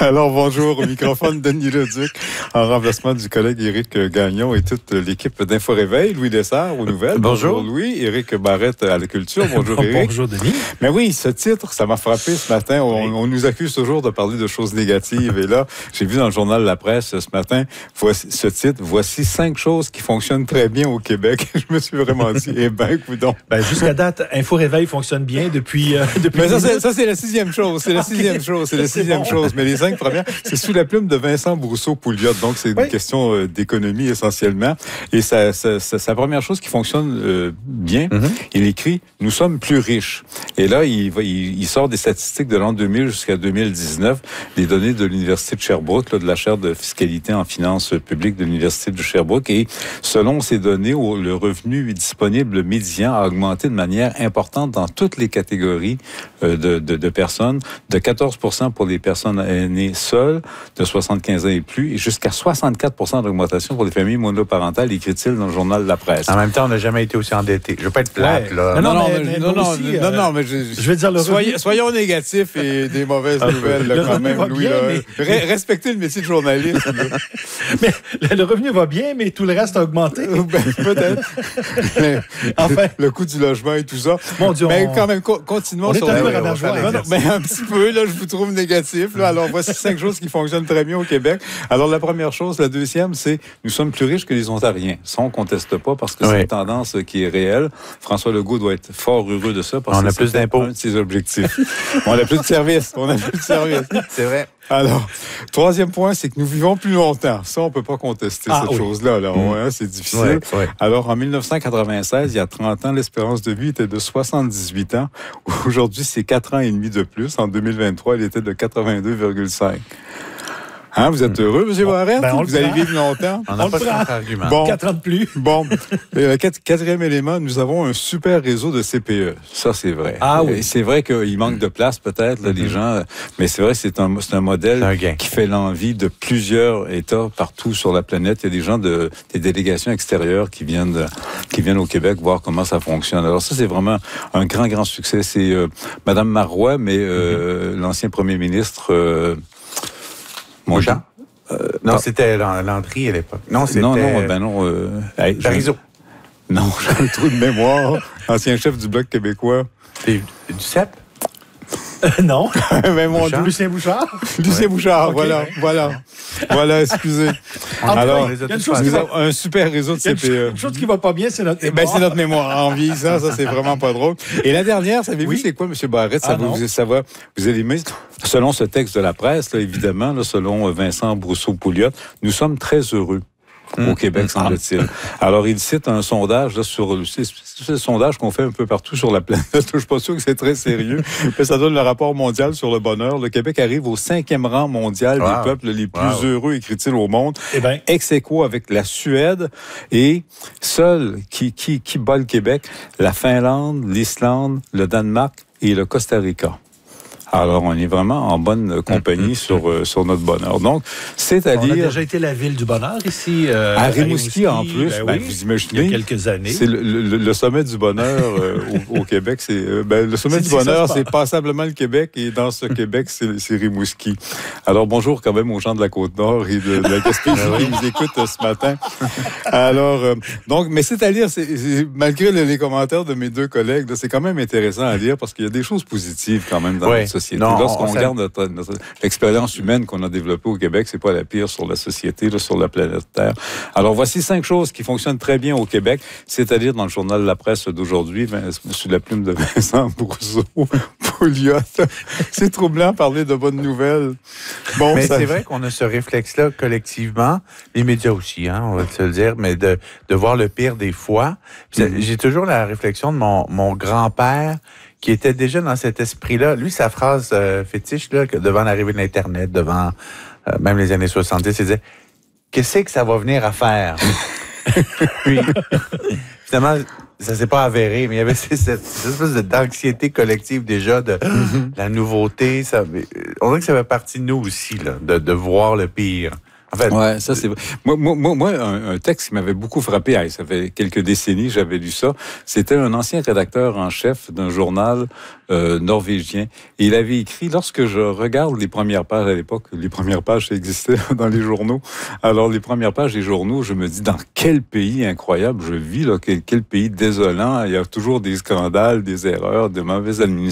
Alors, bonjour, au microphone Denis Leduc, en remplacement du collègue Éric Gagnon et toute l'équipe d'Info Réveil, Louis Lessard aux nouvelles. Bonjour Louis, Éric Barrette à la culture. Bonjour Éric. Bonjour Denis. Mais oui, ce titre, ça m'a frappé ce matin. On nous accuse toujours de parler de choses négatives. Et là, j'ai vu dans le journal La Presse ce matin, voici ce titre, voici 5 choses qui fonctionnent très bien au Québec. Je me suis vraiment dit, eh ben, coudonc. Jusqu'à date, Info Réveil fonctionne bien depuis Mais ça, c'est la 6e chose. C'est la 6e chose. C'est la 6e chose. Mais les 5 premières, c'est sous la plume de Vincent Brousseau-Pouliot. Donc, c'est une question d'économie essentiellement. Et sa première chose qui fonctionne bien, il écrit « Nous sommes plus riches ». Et là, il sort des statistiques de l'an 2000 jusqu'à 2019, les données de l'Université de Sherbrooke, là, de la chaire de fiscalité en finances publiques de l'Université de Sherbrooke. Et selon ces données, le revenu disponible médian a augmenté de manière importante dans toutes les catégories de personnes, de 14% pour les personnes aînées seules, de 75 ans et plus, et jusqu'à 64% d'augmentation pour les familles monoparentales, écrit-il dans le journal La Presse. En même temps, on n'a jamais été aussi endetté. Je veux pas être plate, là. Non, mais je veux dire, soyons négatifs et des mauvaises nouvelles, là, quand même, Louis. Respectez le métier de journaliste. Mais le revenu va bien, mais tout le reste a augmenté. Peut-être. Enfin. Le coût du logement et tout ça. Mon Dieu, mais quand même, continuons sur mais un petit peu, là, je vous trouve négatif. Là. Alors, voici 5 choses qui fonctionnent très bien au Québec. Alors, la première chose, la deuxième, c'est nous sommes plus riches que les Ontariens. Ça, on ne conteste pas parce que c'est une tendance qui est réelle. François Legault doit être fort heureux de ça parce que c'est plus d'impôts. Un de ses objectifs. On n'a plus de services. C'est vrai. Alors, troisième point, c'est que nous vivons plus longtemps. Ça, on peut pas contester cette chose-là. Là. C'est difficile. Alors, en 1996, il y a 30 ans, l'espérance de vie était de 78 ans. Aujourd'hui, c'est 4 ans et demi de plus. En 2023, elle était de 82,5. Hein, vous êtes heureux, M. Barrette? Vous allez vivre longtemps? On n'a pas de contre-argument. 4 ans de plus. Bon. Quatrième élément, nous avons un super réseau de CPE. Ça, c'est vrai. C'est vrai qu'il manque de place, peut-être, là, les gens. Mais c'est vrai que c'est un modèle qui fait l'envie de plusieurs États partout sur la planète. Il y a des gens des délégations extérieures qui viennent au Québec voir comment ça fonctionne. Alors ça, c'est vraiment un grand succès. C'est Mme Marois, mais l'ancien premier ministre... Jean? Non, c'était Landry à l'époque. Non, c'était... Parizeau. Non, j'ai un trou de mémoire. Ancien chef du Bloc québécois. Du CEP? Non. Mais mon Dieu. Lucien Bouchard? Lucien Bouchard, voilà, excusez. Alors, nous avons un super réseau de CPE. Une chose qui va pas bien, c'est notre mémoire. C'est notre mémoire. En vieillissant, ça, c'est vraiment pas drôle. Et la dernière, savez-vous, c'est quoi, M. Barrette? Vous allez aimer. Selon ce texte de la presse, là, évidemment, là, selon Vincent Brousseau-Pouliot, nous sommes très heureux au Québec, semble-t-il. Alors, il cite un sondage là, c'est le sondage qu'on fait un peu partout sur la planète. Je suis pas sûr que c'est très sérieux. Mais ça donne le rapport mondial sur le bonheur. Le Québec arrive au 5e rang mondial des peuples les plus heureux, écrit-il, au monde. Ex aequo avec la Suède. Et seul qui bat le Québec, la Finlande, l'Islande, le Danemark et le Costa Rica. Alors, on est vraiment en bonne compagnie sur notre bonheur. Donc, c'est-à-dire... On a déjà été la ville du bonheur ici. À Rimouski, en plus. Vous imaginez... Il y a quelques années. C'est le sommet du bonheur au Québec. Le sommet du bonheur, c'est passablement le Québec. Et dans ce Québec, c'est Rimouski. Alors, bonjour quand même aux gens de la Côte-Nord et de la Gaspésie qui nous écoutent ce matin. Alors, mais c'est-à-dire, malgré les commentaires de mes deux collègues, c'est quand même intéressant à lire parce qu'il y a des choses positives quand même dans notre société. Lorsqu'on regarde l'expérience humaine qu'on a développée au Québec, c'est pas la pire sur la société, là, sur la planète Terre. Alors, voici 5 choses qui fonctionnent très bien au Québec, c'est-à-dire dans le journal La Presse d'aujourd'hui, sous la plume de Vincent Brousseau-Pouliot. C'est troublant parler de bonnes nouvelles. Bon, mais c'est vrai qu'on a ce réflexe-là collectivement, les médias aussi, on va se le dire, mais de voir le pire des fois. J'ai toujours la réflexion de mon grand-père qui était déjà dans cet esprit-là. Lui, sa phrase fétiche, là, devant l'arrivée de l'Internet, devant même les années 70, il disait « Qu'est-ce que ça va venir à faire? » Puis, finalement, ça s'est pas avéré, mais il y avait cette espèce d'anxiété collective déjà de la nouveauté. On dirait que ça fait partie de nous aussi, là, de voir le pire. En fait, ouais, ça c'est vrai. Moi, un texte qui m'avait beaucoup frappé, ça fait quelques décennies, j'avais lu ça. C'était un ancien rédacteur en chef d'un journal norvégien. Et il avait écrit, lorsque je regarde les premières pages à l'époque, les premières pages ça existait dans les journaux. Alors les premières pages des journaux, je me dis dans quel pays incroyable je vis là, quel pays désolant. Il y a toujours des scandales, des erreurs, de mauvaises administrations.